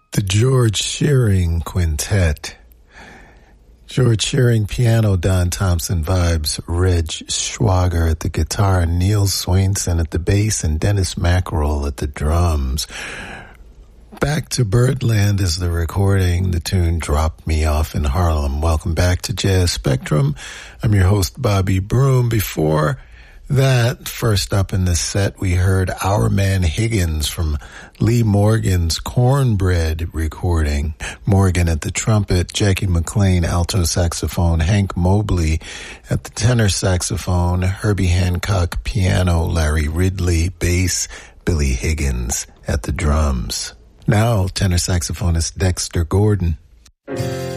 The George Shearing Quintet. George Shearing piano, Don Thompson vibes, Reg Schwager at the guitar, Neil Swainson at the bass, and Dennis Mackerel at the drums. Back to Birdland is the recording. The tune Drop Me Off in Harlem. Welcome back to Jazz Spectrum. I'm your host, Bobby Broom. Before that, first up in the set, we heard Our Man Higgins from Lee Morgan's Cornbread recording. Morgan at the trumpet, Jackie McLean alto saxophone, Hank Mobley at the tenor saxophone, Herbie Hancock piano, Larry Ridley bass, Billy Higgins at the drums. Now, tenor saxophonist Dexter Gordon.